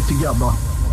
together.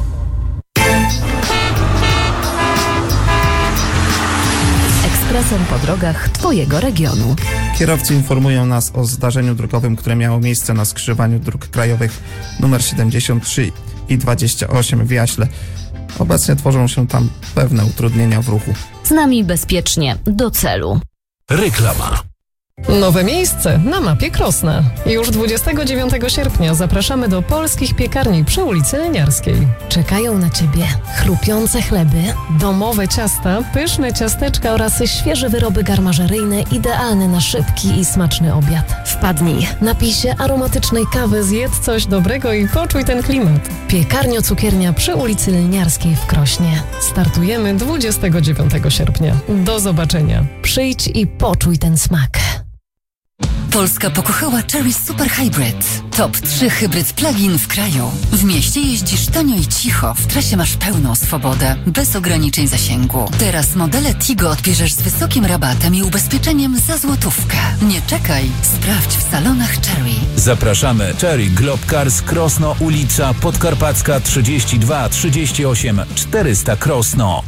Ekspresem po drogach Twojego regionu. Kierowcy informują nas o zdarzeniu drogowym, które miało miejsce na skrzyżowaniu dróg krajowych nr 73 i 28 w Jaśle. Obecnie tworzą się tam pewne utrudnienia w ruchu. Z nami bezpiecznie do celu. Reklama. Nowe miejsce na mapie Krosna. Już 29 sierpnia zapraszamy do polskich piekarni przy ulicy Leniarskiej. Czekają na Ciebie chrupiące chleby, domowe ciasta, pyszne ciasteczka oraz świeże wyroby garmażeryjne idealne na szybki i smaczny obiad. Wpadnij, napij się aromatycznej kawy, zjedz coś dobrego i poczuj ten klimat. Piekarnio-cukiernia przy ulicy Leniarskiej w Krośnie. Startujemy 29 sierpnia. Do zobaczenia. Przyjdź i poczuj ten smak. Polska pokochała Chery Super Hybrid. Top 3 hybryd plug-in w kraju. W mieście jeździsz tanio i cicho, w trasie masz pełną swobodę, bez ograniczeń zasięgu. Teraz modele Tigo odbierzesz z wysokim rabatem i ubezpieczeniem za złotówkę. Nie czekaj, sprawdź w salonach Chery. Zapraszamy. Chery Globe Cars Krosno, ulica Podkarpacka 32 38 400 Krosno.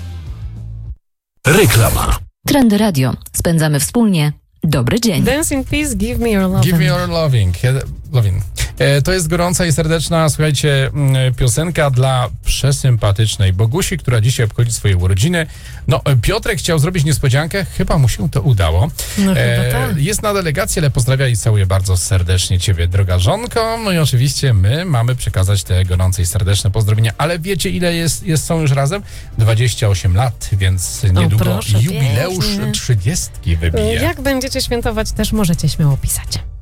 Reklama. Trendy Radio. Spędzamy wspólnie dobry dzień. Dance in Peace, Give Me Your Loving. Give Me Your Loving. To jest gorąca i serdeczna, słuchajcie, piosenka dla przesympatycznej Bogusi, która dzisiaj obchodzi swoje urodziny. No, Piotrek chciał zrobić niespodziankę, chyba mu się to udało. No, chyba tak. Jest na delegacji, ale pozdrawia i całuję bardzo serdecznie Ciebie, droga żonko. No i oczywiście my mamy przekazać te gorące i serdeczne pozdrowienia. Ale wiecie, ile są już razem? 28 lat, więc niedługo proszę, jubileusz pięknie. 30 wybije. Jak będziecie świętować, też możecie śmiało pisać.